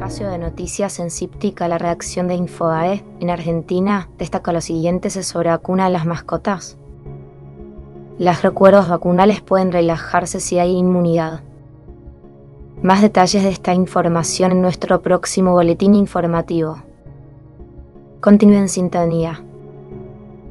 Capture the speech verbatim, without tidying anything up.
espacio de noticias en Cíptica, la redacción de Infobae, en Argentina, destaca lo siguiente sobre vacuna a las mascotas. Los recuerdos vacunales pueden relajarse si hay inmunidad. Más detalles de esta información en nuestro próximo boletín informativo. Continúen en sintonía.